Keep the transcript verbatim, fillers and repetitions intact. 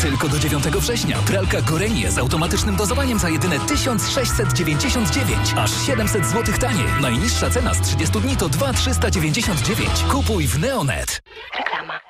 Tylko do dziewiątego września. Pralka Gorenie z automatycznym dozowaniem za jedyne tysiąc sześćset dziewięćdziesiąt dziewięć. Aż siedemset złotych taniej. Najniższa cena z trzydziestu dni to dwa tysiące trzysta dziewięćdziesiąt dziewięć. Kupuj w Neonet. Reklama.